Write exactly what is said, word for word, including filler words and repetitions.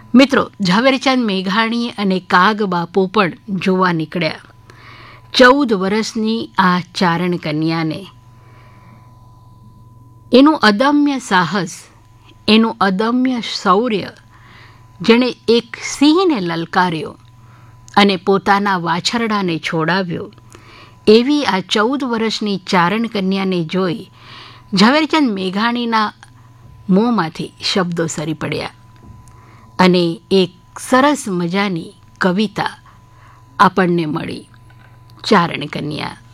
મિત્રો, ઝવેરચંદ મેઘાણી અને કાગ બાપુ પણ જોવા નીકળ્યા. ચૌદ વર્ષની આ ચારણ કન્યાને એનું અદમ્ય સાહસ, એનું અદમ્ય શૌર્ય, જેણે એક સિંહને લલકાર્યો અને પોતાના વાછરડાને છોડાવ્યો, એવી આ ચૌદ વર્ષની ચારણ કન્યાને જોઈ ઝવેરચંદ મેઘાણીના મોંમાંથી શબ્દો સરી પડ્યા અને એક સરસ મજાની કવિતા આપણને મળી, ચારણ કન્યા.